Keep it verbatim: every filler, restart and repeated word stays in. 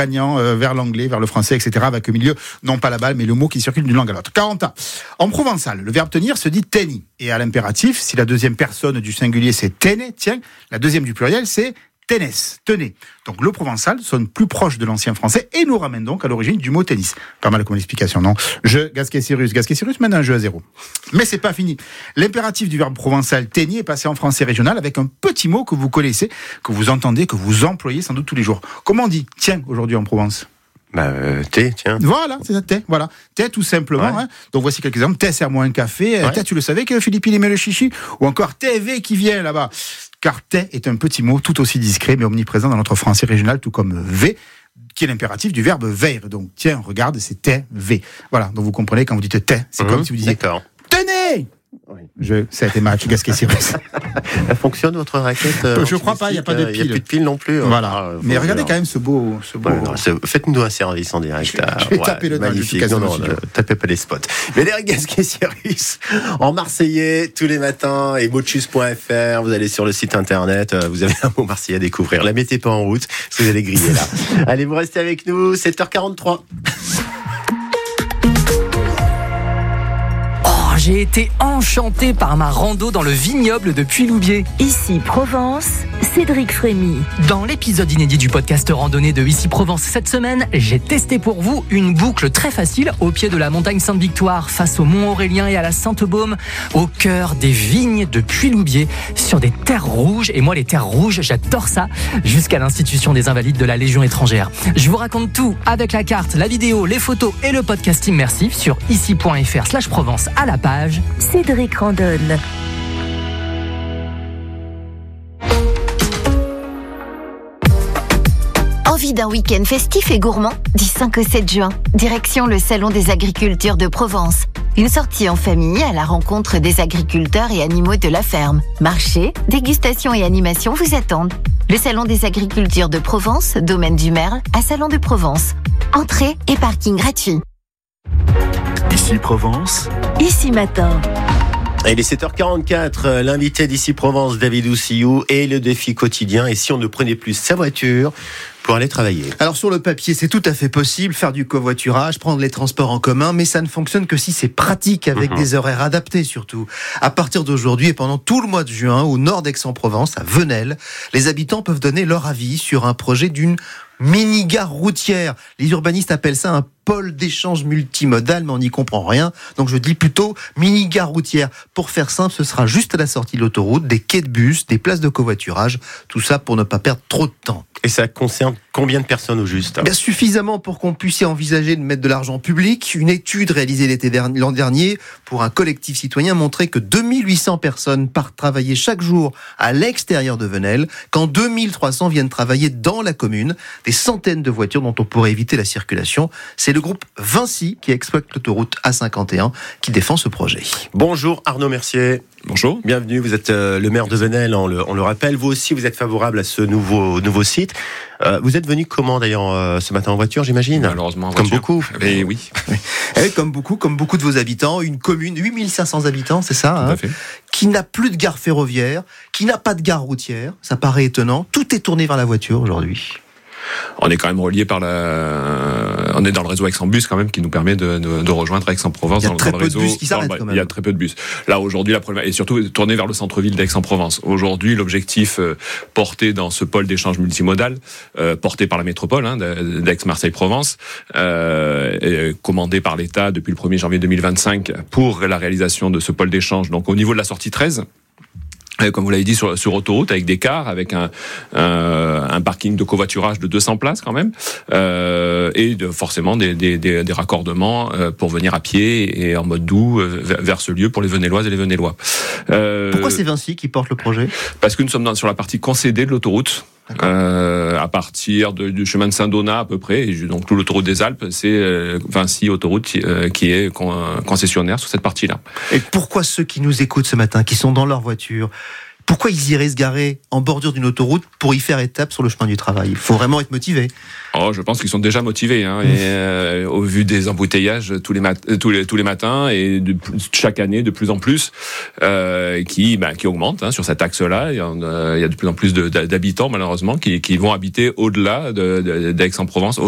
gagnant euh, vers l'anglais, vers le français, et cetera. Avec au milieu, non pas la balle, mais le mot qui circule d'une langue à l'autre. quarante ans. En provençal, le verbe tenir se dit teni. Et à l'impératif, si la deuxième personne du singulier c'est tene, tiens, la deuxième du pluriel c'est tenes, tenez. Donc le provençal sonne plus proche de l'ancien français et nous ramène donc à l'origine du mot tennis. Pas mal comme explication, non ? Je, Gasquet Cyrus, Gasquet Cyrus mène un jeu à zéro. Mais c'est pas fini. L'impératif du verbe provençal tenir est passé en français régional avec un petit mot que vous connaissez, que vous entendez, que vous employez sans doute tous les jours. Comment on dit tiens aujourd'hui en Provence ? Bah, euh, thé, tiens. Voilà, c'est ça, thé, voilà. Thé, tout simplement. Ouais. Hein. Donc, voici quelques exemples. Thé, serre-moi un café. Ouais. Thé, tu le savais que Philippe, il aimait le chichi. Ou encore T V qui vient là-bas. Car thé est un petit mot tout aussi discret, mais omniprésent dans notre français régional, tout comme V, qui est l'impératif du verbe veire. Donc, tiens, regarde, c'est thé, V. Voilà. Donc, vous comprenez, quand vous dites thé, c'est mmh, comme si vous disiez d'accord. Tenez! Oui. Je, ça a été match, Gasquet Cyrus. Elle fonctionne votre raquette euh, Je crois pas, il n'y a pas de pile. Il n'y a plus de pile non plus. Voilà. Ah, mais regardez quand même ce beau. Ce beau... Ouais, non, faites-nous un service en direct. Je, je vais ouais, taper le magnifique. Non, non, ne tapez pas les spots. Médéric Gasquet Cyrus, en marseillais, tous les matins, et motus point f r. Vous allez sur le site internet, vous avez un mot marseillais à découvrir. La mettez pas en route, parce que vous allez griller là. Allez, vous restez avec nous, sept heures quarante-trois. J'ai été enchanté par ma rando dans le vignoble de Puy-Loubier. Ici Provence, Cédric Frémy. Dans l'épisode inédit du podcast randonnée de Ici Provence cette semaine, j'ai testé pour vous une boucle très facile au pied de la montagne Sainte-Victoire, face au Mont Aurélien et à la Sainte-Baume, au cœur des vignes de Puy-Loubier, sur des terres rouges. Et moi, les terres rouges, j'adore ça, jusqu'à l'Institution des Invalides de la Légion étrangère. Je vous raconte tout avec la carte, la vidéo, les photos et le podcast immersif sur ici point f r slash Provence à la page Cédric Randonne. Envie d'un week-end festif et gourmand ? Du cinq au sept juin, direction le Salon des agricultures de Provence. Une sortie en famille à la rencontre des agriculteurs et animaux de la ferme. Marché, dégustation et animation vous attendent. Le Salon des agricultures de Provence, domaine du Merle, à Salon de Provence. Entrée et parking gratuit. Ici Provence. Ici matin. Il est sept heures quarante-quatre, l'invité d'Ici Provence, David Oussillou, et le défi quotidien. Et si on ne prenait plus sa voiture pour aller travailler ? Alors sur le papier, c'est tout à fait possible, faire du covoiturage, prendre les transports en commun, mais ça ne fonctionne que si c'est pratique, avec mmh. des horaires adaptés surtout. À partir d'aujourd'hui et pendant tout le mois de juin, au nord d'Aix-en-Provence, à Venelle, les habitants peuvent donner leur avis sur un projet d'une mini-gare routière. Les urbanistes appellent ça un pôle d'échange multimodal, mais on n'y comprend rien. Donc je dis plutôt mini-gare routière. Pour faire simple, ce sera juste à la sortie de l'autoroute, des quais de bus, des places de covoiturage. Tout ça pour ne pas perdre trop de temps. Et ça concerne combien de personnes au juste ? Bien, suffisamment pour qu'on puisse y envisager de mettre de l'argent public. Une étude réalisée l'été dernier, l'an dernier pour un collectif citoyen montrait que deux mille huit cents personnes partent travailler chaque jour à l'extérieur de Venelle, quand deux mille trois cents viennent travailler dans la commune. Des centaines de voitures dont on pourrait éviter la circulation. C'est le groupe Vinci qui exploite l'autoroute A cinquante et un qui défend ce projet. Bonjour Arnaud Mercier. Bonjour. Bienvenue, vous êtes euh, le maire de Venelle, on le, on le rappelle. Vous aussi, vous êtes favorable à ce nouveau, nouveau site. Euh, vous êtes venu comment d'ailleurs euh, ce matin en voiture, j'imagine ? Malheureusement en comme voiture. Beaucoup. Et oui. Et comme beaucoup, comme beaucoup de vos habitants, une commune, huit mille cinq cents habitants, c'est ça, hein, qui n'a plus de gare ferroviaire, qui n'a pas de gare routière. Ça paraît étonnant. Tout est tourné vers la voiture aujourd'hui. On est quand même relié par la. On est dans le réseau Aix-en-Bus quand même qui nous permet de, de, de rejoindre Aix-en-Provence dans, dans le réseau. Il y a très peu de bus qui s'arrêtent quand même. Il y a très peu de bus. Là aujourd'hui, la première et surtout tourner vers le centre-ville d'Aix-en-Provence. Aujourd'hui, l'objectif euh, porté dans ce pôle d'échange multimodal, euh, porté par la métropole hein, d'Aix-Marseille-Provence, euh, et commandé par l'État depuis le premier janvier deux mille vingt-cinq pour la réalisation de ce pôle d'échange. Donc au niveau de la sortie treize. Comme vous l'avez dit, sur, sur autoroute, avec des cars, avec un, un, un parking de covoiturage de deux cents places quand même, euh, et de, forcément des, des, des, des raccordements euh, pour venir à pied et en mode doux euh, vers, vers ce lieu pour les Venelloises et les Venellois. Euh, Pourquoi c'est Vinci qui porte le projet ? Parce que nous sommes dans, sur la partie concédée de l'autoroute. Euh, à partir de, du chemin de Saint-Donat à peu près, et donc tout l'autoroute des Alpes, c'est euh, Vinci Autoroute qui, euh, qui est con, concessionnaire sur cette partie-là. Et pourquoi ceux qui nous écoutent ce matin, qui sont dans leur voiture, pourquoi ils iraient se garer en bordure d'une autoroute pour y faire étape sur le chemin du travail ? Il faut vraiment être motivé. Oh, je pense qu'ils sont déjà motivés, hein, et euh, au vu des embouteillages tous les, mat- tous les tous les matins et de, chaque année de plus en plus, euh, qui bah, qui augmentent hein, sur cet axe-là. Il y, en a, il y a de plus en plus de, d'habitants malheureusement qui qui vont habiter au-delà de, de, d'Aix-en-Provence.